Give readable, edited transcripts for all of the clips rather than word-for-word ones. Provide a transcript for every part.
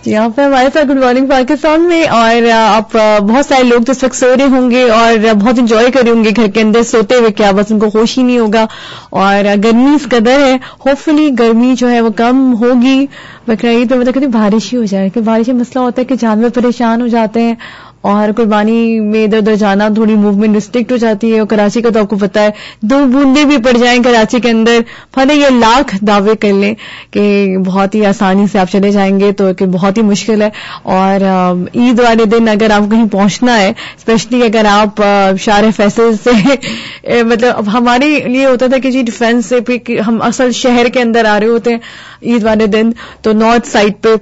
یہاں پہ ہمارے ساتھ گڈ مارننگ پاکستان میں، اور آپ بہت سارے لوگ تو اس وقت سو رہے ہوں گے اور بہت انجوائے کر رہے ہوں گے گھر کے اندر سوتے ہوئے، کیا بس ان کو ہوش ہی نہیں ہوگا. اور گرمی اس قدر ہے، ہوپ فلی گرمی جو ہے وہ کم ہوگی. بقرعید پہ مطلب کہ بارش ہی ہو جائے، کہ بارش میں مسئلہ ہوتا ہے کہ جانور پریشان ہو جاتے ہیں، اور قربانی میں ادھر ادھر جانا تھوڑی موومنٹ ریسٹرکٹ ہو جاتی ہے. اور کراچی کا تو آپ کو پتہ ہے 2 بوندیں بھی پڑ جائیں کراچی کے اندر، بھلے یہ لاکھ دعوے کر لیں کہ بہت ہی آسانی سے آپ چلے جائیں گے تو کہ بہت ہی مشکل ہے. اور عید والے دن اگر آپ کہیں پہنچنا ہے، اسپیشلی اگر آپ شارع فیصل سے مطلب ہمارے لیے ہوتا تھا کہ جی ڈیفینس سے پھر ہم اصل شہر کے اندر آ رہے ہوتے ہیں عید والے دن، تو نارتھ سائڈ پہ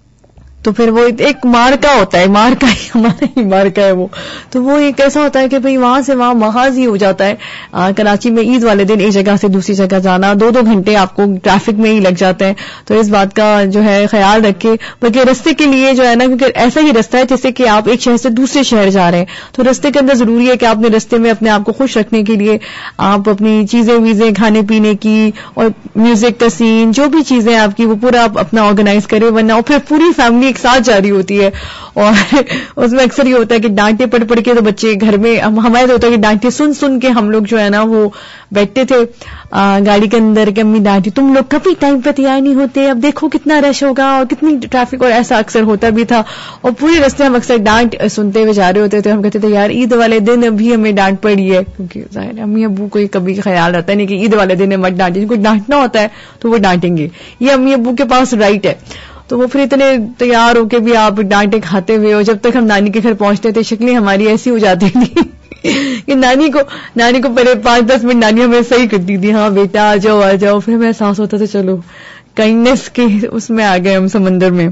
تو پھر وہ ایک مارکا ہوتا ہے، مارکا ہی ہمارا ہی مارکا ہے وہ، تو وہ ایک ایسا ہوتا ہے کہ بھئی وہاں سے وہاں محاذ ہی ہو جاتا ہے. کراچی میں عید والے دن ایک جگہ سے دوسری جگہ جانا 2 گھنٹے آپ کو ٹریفک میں ہی لگ جاتے ہیں. تو اس بات کا جو ہے خیال رکھے، بلکہ رستے کے لیے جو ہے نا، کیونکہ ایسا ہی رستہ ہے جیسے کہ آپ ایک شہر سے دوسرے شہر جا رہے ہیں، تو رستے کے اندر ضروری ہے کہ آپ نے رستے میں اپنے آپ کو خوش رکھنے کے لیے آپ اپنی چیزیں ویزیں کھانے پینے کی اور میوزک کا سین جو بھی چیزیں آپ کی وہ پورا آپ اپنا آرگنائز کریں، ورنہ اور پھر پوری فیملی ایک ساتھ جا رہی ہوتی ہے. اور اس میں اکثر یہ ہوتا ہے کہ ڈانٹے پڑھ پڑھ کے تو بچے گھر میں، ہمارے تو ہوتا ہے کہ ڈانٹے سن سن کے ہم لوگ جو ہے نا وہ بیٹھتے تھے گاڑی کے اندر کہ امی ڈانٹی تم لوگ کبھی ٹائم پہ تیار نہیں ہوتے، اب دیکھو کتنا رش ہوگا اور کتنی ٹریفک، اور ایسا اکثر ہوتا بھی تھا. اور پورے رستے ہم اکثر ڈانٹ سنتے ہوئے جا رہے ہوتے تھے. ہم کہتے تھے یار عید والے دن ابھی ہمیں ڈانٹ پڑی ہے، کیونکہ ظاہر ہے امی ابو کو کبھی خیال رہتا نہیں کہ عید والے دن مت ڈانٹیں، کوئی ڈانٹنا ہوتا ہے تو وہ ڈانٹیں گے، یہ امی ابو کے پاس رائٹ ہے. تو وہ پھر اتنے تیار ہو کے بھی آپ ڈانٹے کھاتے ہوئے، اور جب تک ہم نانی کے گھر پہنچتے تھے شکلیں ہماری ایسی ہو جاتی تھی کہ نانی کو پہلے 5-10 منٹ نانی ہمیں صحیح کرتی تھی، ہاں بیٹا آ جاؤ. پھر ہمیں احساس ہوتا تھا چلو کائنڈنیس کے اس میں آ گئے ہم سمندر میں.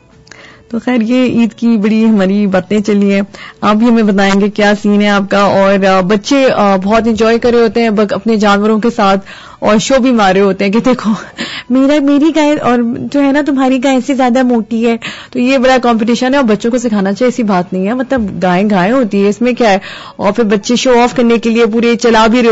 تو خیر یہ عید کی بڑی ہماری باتیں چلی ہیں. آپ بھی ہمیں بتائیں گے کیا سین ہے آپ کا. اور بچے بہت انجوائے کر رہے ہوتے ہیں اپنے جانوروں کے ساتھ، اور شو بھی مارے ہوتے ہیں کہ دیکھو میری گائے اور جو ہے نا تمہاری گائے سے زیادہ موٹی ہے. تو یہ بڑا کمپٹیشن ہے، اور بچوں کو سکھانا چاہیے، ایسی بات نہیں ہے، مطلب گائے ہوتی ہے، اس میں کیا ہے. اور پھر بچے شو آف کرنے کے لیے پورے چلا بھی رہے